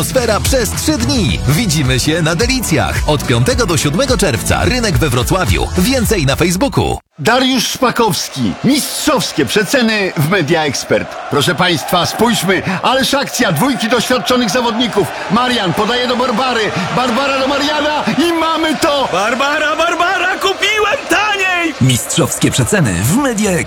Sfera przez 3 dni. Widzimy się na Delicjach. Od 5 do 7 czerwca. Rynek we Wrocławiu. Więcej na Facebooku. Dariusz Szpakowski. Mistrzowskie przeceny w Media Expert. Proszę Państwa, spójrzmy. Ależ akcja. 2 doświadczonych zawodników. Marian podaje do Barbary. Barbara do Mariana i mamy to! Barbara, kupiłem taniej! Mistrzowskie przeceny w Media Expert.